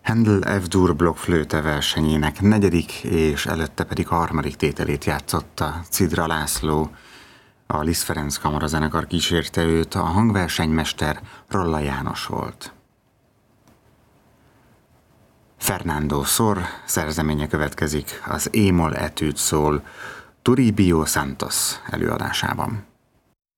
Händel F-dur blokkflőte versenyének negyedik és előtte pedig harmadik tételét játszotta Cidra László. A Liszt Ferenc kamarazenekar kísérte őt, a hangversenymester Rolla János volt. Fernando Sor szerzeménye következik, az E-moll etűd szól Toribio Santos előadásában.